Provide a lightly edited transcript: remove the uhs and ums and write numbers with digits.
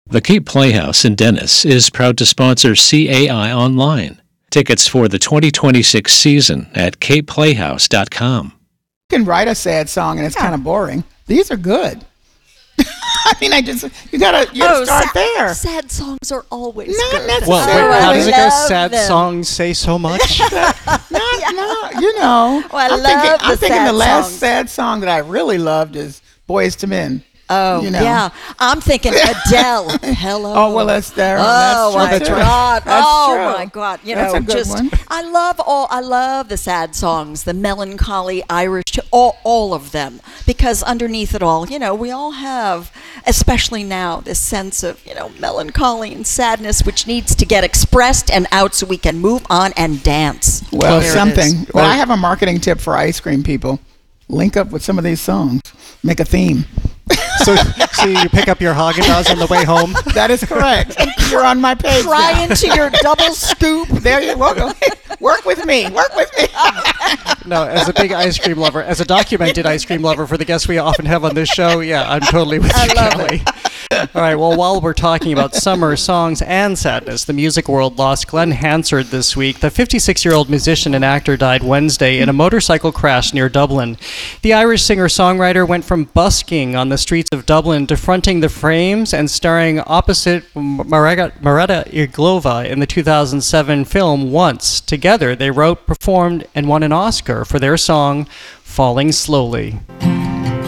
The Cape Playhouse in Dennis is proud to sponsor CAI Online. Tickets for the 2026 season at capeplayhouse.com. You can write a sad song and it's kind of boring. These are good. I mean, you gotta start there. Sad songs are always Not good. necessarily. Well, wait, how does it go? love Sad them. songs say so much? No, you know. Oh, I I'm love the thinking sad the last songs. sad song that I really loved is Boys to Men. Oh, you know. yeah. I'm thinking Adele. Hello. Oh, well, that's there. Oh, That's true, my too. God. That's Oh, true. my God. You That's know, a good one. I love the sad songs, the melancholy Irish, all of them. Because underneath it all, you know, we all have, especially now, this sense of, you know, melancholy and sadness, which needs to get expressed and out so we can move on and dance. Well, There it something. is. Well, I have a marketing tip for ice cream people. Link up with some of these songs. Make a theme. so you pick up your Haagen-Dazs on the way home? That is correct. You're on my page Try now. into your double scoop. There you go. Work with me. Work with me. No, as a big ice cream lover, as a documented ice cream lover for the guests we often have on this show, yeah, I'm totally with you, love Kelly. All right, well, while we're talking about summer songs and sadness, the music world lost Glenn Hansard this week. The 56-year-old musician and actor died Wednesday in a motorcycle crash near Dublin. The Irish singer-songwriter went from busking on the streets of Dublin to fronting the Frames and starring opposite Mareta Iglova in the 2007 film Once. Together, they wrote, performed, and won an Oscar for their song, Falling Slowly.